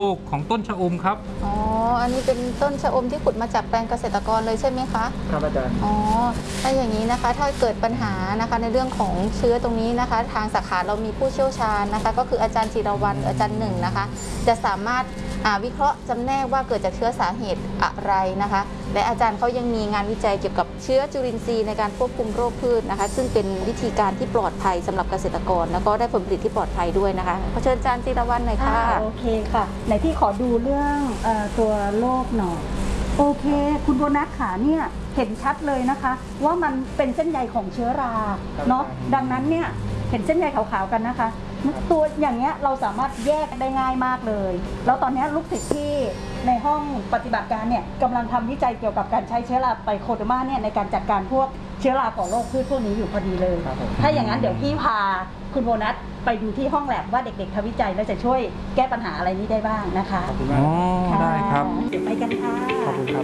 ลูกของต้นชะอมครับอ๋ออันนี้เป็นต้นชะอมที่ขุดมาจากแปลงเกษตรกรเลยใช่ไหมคะครับอาจารย์อ๋อถ้าอย่างนี้นะคะถ้าเกิดปัญหานะคะในเรื่องของเชื้อตรงนี้นะคะทางสาขาเรามีผู้เชี่ยวชาญนะคะก็คืออาจารย์จิรวรรณอาจารย์หนึ่งนะคะจะสามารถวิเคราะห์จำแนกว่าเกิดจากเชื้อสาเหตุอะไรนะคะและอาจารย์เขายังมีงานวิจัยเกี่ยวกับเชื้อจุลินทรีย์ในการควบคุมโรคพืชนะคะซึ่งเป็นวิธีการที่ปลอดภัยสำหรับเกษตรกรแล้วก็ได้ผลผลิตที่ปลอดภัยด้วยนะคะขอเชิญอาจารย์จิรวรรณหน่อยค่ะโอเคค่ะไหนที่ขอดูเรื่องตัวโรคหน่อยโอเคคุณโบนัสขาเนี่ยเห็นชัดเลยนะคะว่ามันเป็นเส้นใยของเชื้อราเนาะดังนั้นเนี่ยเห็นเส้นใยขาวๆกันนะคะตัวอย่างเงี้ยเราสามารถแยกได้ง่ายมากเลยแล้วตอนนี้ลูกศิษย์ที่ในห้องปฏิบัติการเนี่ยกำลังทำวิจัยเกี่ยวกับการใช้เชื้อราไตรโคเดอร์มาเนี่ยในการจัดการพวกเชื้อราก่อโรคพืชพวกนี้อยู่พอดีเลยถ้าอย่างนั้นเดี๋ยวพี่พาคุณโบนัสไปดูที่ห้องแลบว่าเด็กๆทำวิจัยแล้วจะช่วยแก้ปัญหาอะไรนี้ได้บ้างนะคะขอบคุณมากได้ครับเดี๋ยวไปกันค่ะขอบคุณครับ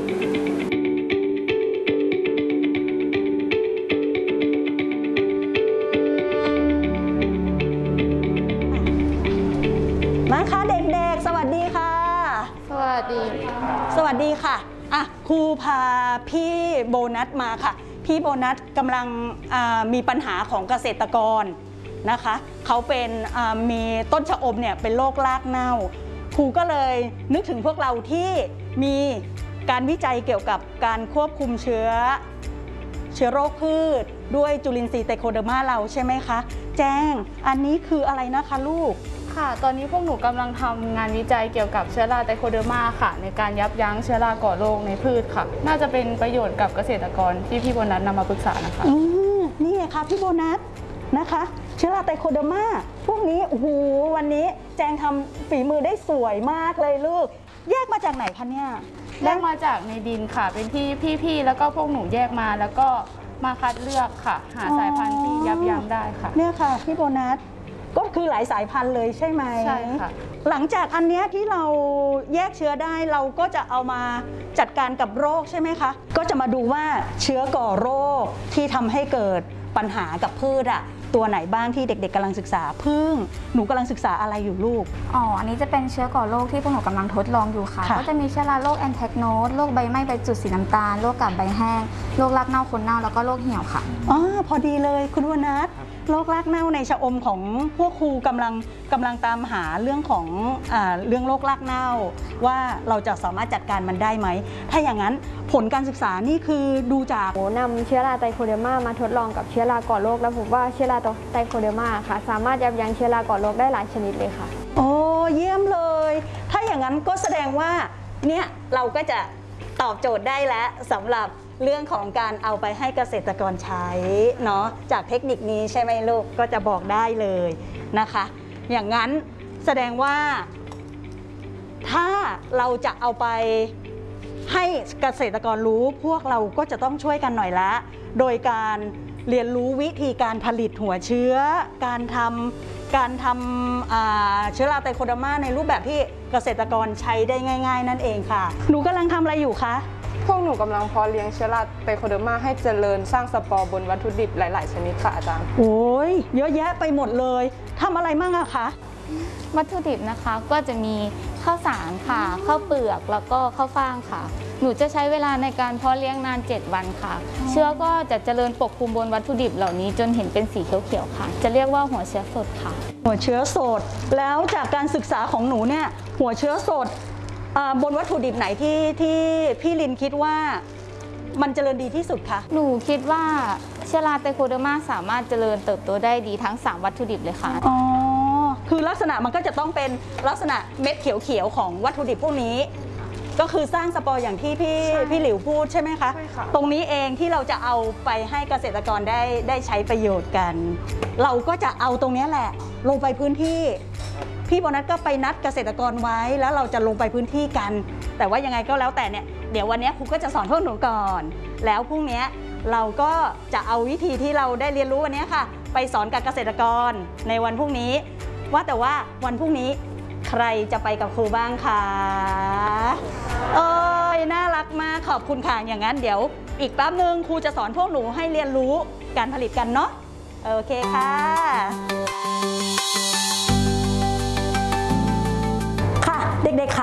มาค่ะเด็กๆสวัสดีค่ะสวัสดีสวัสดีค่ะครูพาพี่โบนัสมาค่ะพี่โบนัสกำลังมีปัญหาของเกษตรกรนะคะเขาเป็นมีต้นชะอมเนี่ยเป็นโรครากเน่าครูก็เลยนึกถึงพวกเราที่มีการวิจัยเกี่ยวกับการควบคุมเชื้อโรคพืชด้วยจุลินทรีย์ไตรโคเดอร์มาเราใช่ไหมคะแจ้งอันนี้คืออะไรนะคะลูกค่ะตอนนี้พวกหนูกำลังทำงานวิจัยเกี่ยวกับเชื้อราไตรโคเดอร์มาค่ะในการยับยั้งเชื้อราก่อโรคในพืชค่ะน่าจะเป็นประโยชน์กับเกษตรกรที่พี่โบนัสนำมาปรึกษานะคะนี่ไงคะพี่โบนัสนะคะเชื้อราไตรโคเดอร์มาพวกนี้โอ้โหวันนี้แจงทำฝีมือได้สวยมากเลยลูกแยกมาจากไหนคะเนี่ยแยกมาจากในดินค่ะเป็นที่พี่ๆแล้วก็พวกหนูแยกมาแล้วก็มาคัดเลือกค่ะหาสายพันธุ์ที่ยับยั้งได้ค่ะเนี่ยค่ะพี่โบนัสก็คือหลายสายพันธุ์เลยใช่ไหมใช่ค่ะหลังจากอันเนี้ยที่เราแยกเชื้อได้เราก็จะเอามาจัดการกับโรคใช่ไหมคะก็จะมาดูว่าเชื้อก่อโรคที่ทำให้เกิดปัญหากับพืชตัวไหนบ้างที่เด็กๆกำลังศึกษาพึ่งหนูกำลังศึกษาอะไรอยู่ลูกอันนี้จะเป็นเชื้อก่อโรคที่พวกหนูกำลังทดลองอยู่ค่ะก็จะมีเชื้อราโรคแอนแทคโนสโรคใบไหม้ใบจุดสีน้ำตาลโรคกาบใบแห้งโรครากเน่าคนเน่าแล้วก็โรคเหี่ยวค่ะพอดีเลยคุณวนัทโรครากเน่าในชะอมของพวกครูกำลังตามหาเรื่องของเรื่องโรครากเน่าว่าเราจะสามารถจัดการมันได้ไหมถ้าอย่างนั้นผลการศึกษานี่คือดูจากนำเชื้อราไตรโคเดอร์มามาทดลองกับเชื้อราก่อโรคแล้วพบว่าเชื้อราไตรโคเดอร์มาค่ะสามารถยับยั้งเชื้อราก่อโรคได้หลายชนิดเลยค่ะโอ้เยี่ยมเลยถ้าอย่างนั้นก็แสดงว่าเนี่ยเราก็จะตอบโจทย์ได้แล้วสำหรับเรื่องของการเอาไปให้เกษตรกรใช้เนาะจากเทคนิคนี้ใช่ไหมลูกก็จะบอกได้เลยนะคะอย่างนั้นแสดงว่าถ้าเราจะเอาไปให้เกษตรกรรู้พวกเราก็จะต้องช่วยกันหน่อยละโดยการเรียนรู้วิธีการผลิตหัวเชื้อการทำเชื้อราไตรโคเดอร์มาในรูปแบบที่เกษตรกรใช้ได้ง่ายๆนั่นเองค่ะหนูกำลังทำอะไรอยู่คะพวกหนูกำลังเพาะเลี้ยงเชื้อราไตรโคเดอร์มาให้เจริญสร้างสปอร์บนวัตถุดิบหลายๆชนิดค่ะอาจารย์โอ้ยเยอะแยะไปหมดเลยทำอะไรมั่งอะคะวัตถุดิบนะคะก็จะมีข้าวสารค่ะข้าวเปลือกแล้วก็ข้าวฟ่างค่ะหนูจะใช้เวลาในการเพาะเลี้ยงนาน7 วันค่ะเชื้อก็จะเจริญปกคลุมบนวัตถุดิบเหล่านี้จนเห็นเป็นสีเขียวๆค่ะจะเรียกว่าหัวเชื้อสดค่ะหัวเชื้อสดแล้วจากการศึกษาของหนูเนี่ยหัวเชื้อสดบนวัตถุดิบไหนที่พี่ลินคิดว่ามันเจริญดีที่สุดคะหนูคิดว่าเชื้อราไตรโคเดอร์มาสามารถเจริญเติบโตได้ดีทั้ง3วัตถุดิบเลยค่ะคือลักษณะมันก็จะต้องเป็นลักษณะเม็ดเขียวๆของวัตถุดิบพวกนี้ก็คือสร้างสปอร์อย่างที่พี่หลิวพูดใช่ไหมคะตรงนี้เองที่เราจะเอาไปให้เกษตรกรได้ใช้ประโยชน์กันเราก็จะเอาตรงนี้แหละลงไปพื้นที่พี่โบนัสก็ไปนัดเกษตรกรไว้แล้วเราจะลงไปพื้นที่กันแต่ว่ายังไงก็แล้วแต่เนี่ยเดี๋ยววันนี้ครูก็จะสอนพวกหนูก่อนแล้วพรุ่งนี้เราก็จะเอาวิธีที่เราได้เรียนรู้วันนี้ค่ะไปสอนกับเกษตรกรในวันพรุ่งนี้ว่าแต่ว่าวันพรุ่งนี้ใครจะไปกับครูบ้างคะน่ารักมากขอบคุณค่ะอย่างนั้นเดี๋ยวอีกแป๊บนึงครูจะสอนพวกหนูให้เรียนรู้การผลิตกันเนาะโอเคค่ะ ค่ะเด็กๆคะ